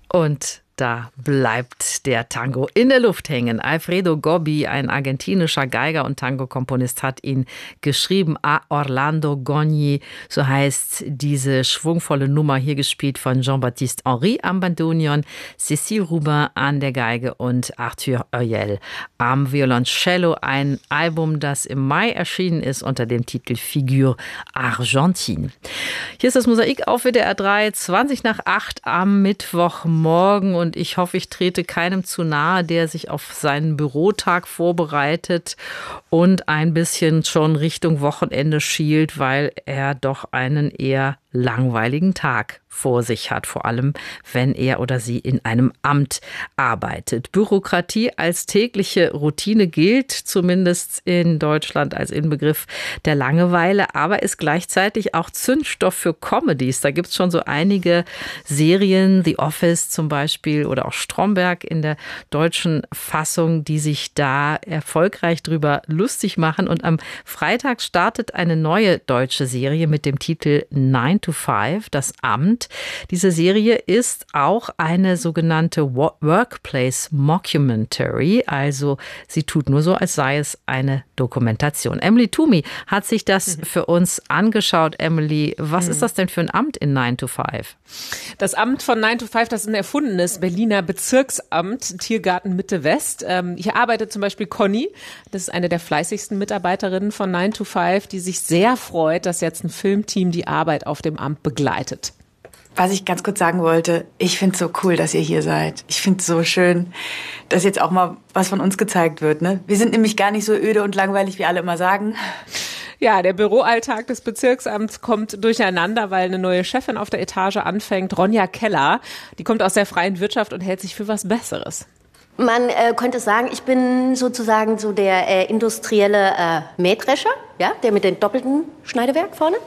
Und da bleibt der Tango in der Luft hängen. Alfredo Gobbi, ein argentinischer Geiger und Tango-Komponist, hat ihn geschrieben. A Orlando Gogni, so heißt diese schwungvolle Nummer, hier gespielt von Jean-Baptiste Henry am Bandoneon, Cécile Rubin an der Geige und Arthur Oeil am Violoncello. Ein Album, das im Mai erschienen ist unter dem Titel Figure Argentine. Hier ist das Mosaik auf WDR 3, 7:20 am Mittwochmorgen. Und ich hoffe, ich trete keinem zu nahe, der sich auf seinen Bürotag vorbereitet und ein bisschen schon Richtung Wochenende schielt, weil er doch einen eher langweiligen Tag vor sich hat, vor allem wenn er oder sie in einem Amt arbeitet. Bürokratie als tägliche Routine gilt zumindest in Deutschland als Inbegriff der Langeweile, aber ist gleichzeitig auch Zündstoff für Comedies. Da gibt es schon so einige Serien, The Office zum Beispiel oder auch Stromberg in der deutschen Fassung, die sich da erfolgreich drüber lustig machen. Und am Freitag startet eine neue deutsche Serie mit dem Titel 9 to 5, das Amt. Diese Serie ist auch eine sogenannte Workplace Mockumentary, also sie tut nur so, als sei es eine Dokumentation. Emily Toomey hat sich das für uns angeschaut. Emily, was ist das denn für ein Amt in 9 to 5? Das Amt von 9 to 5, das ist ein erfundenes Berliner Bezirksamt, Tiergarten Mitte West. Hier arbeitet zum Beispiel Conny, das ist eine der fleißigsten Mitarbeiterinnen von 9 to 5, die sich sehr freut, dass jetzt ein Filmteam die Arbeit auf dem Amt begleitet. Was ich ganz kurz sagen wollte, ich finde es so cool, dass ihr hier seid. Ich finde es so schön, dass jetzt auch mal was von uns gezeigt wird. Ne? Wir sind nämlich gar nicht so öde und langweilig, wie alle immer sagen. Ja, der Büroalltag des Bezirksamts kommt durcheinander, weil eine neue Chefin auf der Etage anfängt, Ronja Keller. Die kommt aus der freien Wirtschaft und hält sich für was Besseres. Man könnte sagen, ich bin sozusagen so der industrielle Mähdrescher, ja, der mit dem doppelten Schneidewerk vorne.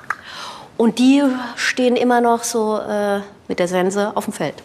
Und die stehen immer noch so mit der Sense auf dem Feld.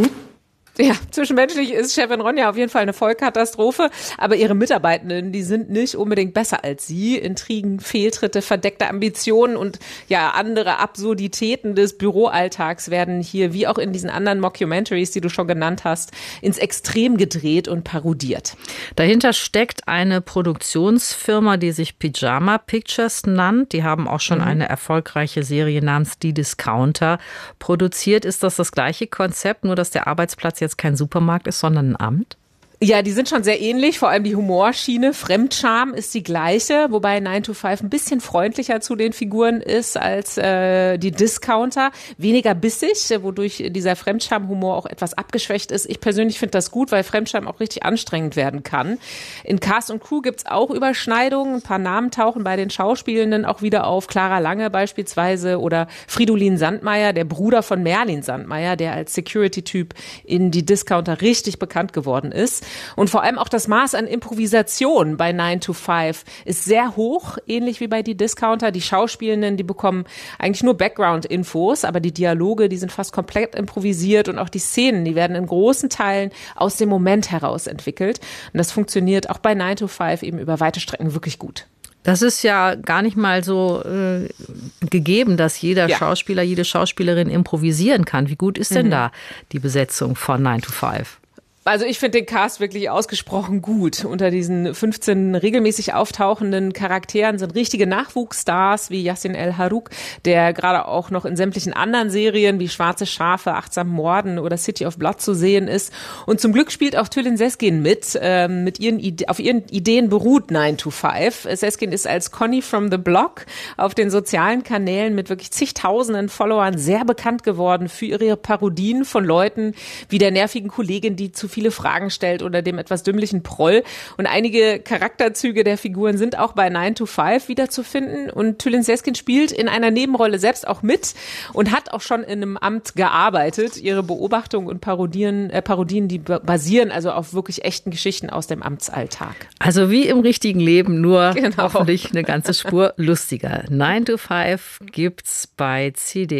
Ja, zwischenmenschlich ist Chefin Ronja auf jeden Fall eine Vollkatastrophe, aber ihre Mitarbeitenden, die sind nicht unbedingt besser als sie. Intrigen, Fehltritte, verdeckte Ambitionen und ja, andere Absurditäten des Büroalltags werden hier, wie auch in diesen anderen Mockumentaries, die du schon genannt hast, ins Extrem gedreht und parodiert. Dahinter steckt eine Produktionsfirma, die sich Pyjama Pictures nennt. Die haben auch schon eine erfolgreiche Serie namens Die Discounter produziert. Ist das gleiche Konzept, nur dass der Arbeitsplatz jetzt kein Supermarkt ist, sondern ein Amt? Ja, die sind schon sehr ähnlich, vor allem die Humorschiene. Fremdscham ist die gleiche, wobei 9 to 5 ein bisschen freundlicher zu den Figuren ist als die Discounter. Weniger bissig, wodurch dieser Fremdscham-Humor auch etwas abgeschwächt ist. Ich persönlich finde das gut, weil Fremdscham auch richtig anstrengend werden kann. In Cast und Crew gibt's auch Überschneidungen. Ein paar Namen tauchen bei den Schauspielenden auch wieder auf. Clara Lange beispielsweise oder Fridolin Sandmeier, der Bruder von Merlin Sandmeier, der als Security-Typ in die Discounter richtig bekannt geworden ist. Und vor allem auch das Maß an Improvisation bei 9 to 5 ist sehr hoch, ähnlich wie bei die Discounter. Die Schauspielenden, die bekommen eigentlich nur Background-Infos, aber die Dialoge, die sind fast komplett improvisiert und auch die Szenen, die werden in großen Teilen aus dem Moment heraus entwickelt. Und das funktioniert auch bei 9 to 5 eben über weite Strecken wirklich gut. Das ist ja gar nicht mal so gegeben, dass jeder Schauspieler, jede Schauspielerin improvisieren kann. Wie gut ist denn da die Besetzung von 9 to 5? Also ich finde den Cast wirklich ausgesprochen gut. Unter diesen 15 regelmäßig auftauchenden Charakteren sind richtige Nachwuchsstars wie Yassin El-Harouk, der gerade auch noch in sämtlichen anderen Serien wie Schwarze Schafe, Achtsam Morden oder City of Blood zu sehen ist. Und zum Glück spielt auch Tülin Seskin mit auf ihren Ideen beruht 9 to 5. Seskin ist als Conny from the Block auf den sozialen Kanälen mit wirklich zigtausenden Followern sehr bekannt geworden für ihre Parodien von Leuten wie der nervigen Kollegin, die zu viele Fragen stellt oder dem etwas dümmlichen Proll. Und einige Charakterzüge der Figuren sind auch bei 9 to 5 wiederzufinden. Und Tülin Seskin spielt in einer Nebenrolle selbst auch mit und hat auch schon in einem Amt gearbeitet. Ihre Beobachtungen und Parodien, die basieren also auf wirklich echten Geschichten aus dem Amtsalltag. Also wie im richtigen Leben, nur hoffentlich eine ganze Spur lustiger. 9 to 5 gibt's bei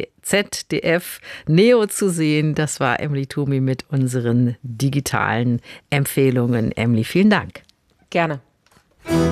ZDF Neo zu sehen. Das war Emily Toomey mit unseren digitalen Empfehlungen. Emily, vielen Dank. Gerne.